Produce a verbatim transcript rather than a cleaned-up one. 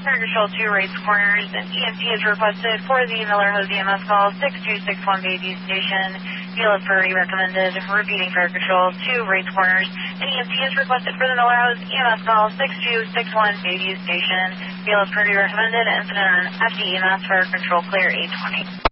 Fire Control two, Race Corners. An E M T is requested for the Miller Hose E M S call six two six one Bayview Station. Vehicle priority recommended. Repeating Fire Control two, Race Corners. An E M T is requested for the Miller Hose E M S call six two six one Bayview Station. Vehicle priority recommended. Incident on F D E M S Fire Control clear eight twenty.